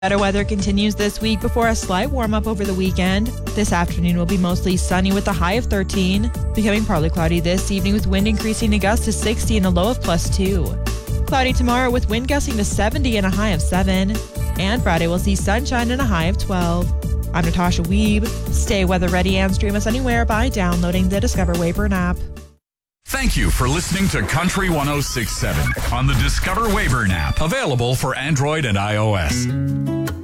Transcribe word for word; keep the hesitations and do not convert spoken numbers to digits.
Better weather continues this week before a slight warm-up over the weekend. This afternoon will be mostly sunny with a high of thirteen, becoming partly cloudy this evening with wind increasing to gusts to sixty and a low of plus two. Cloudy tomorrow with wind gusting to seventy and a high of seven. And Friday will see sunshine and a high of twelve. I'm Natasha Weeb. Stay weather ready and stream us anywhere by downloading the Discover Weyburn app. Thank you for listening to Country one oh six point seven on the Discover Weyburn app, available for Android and iOS.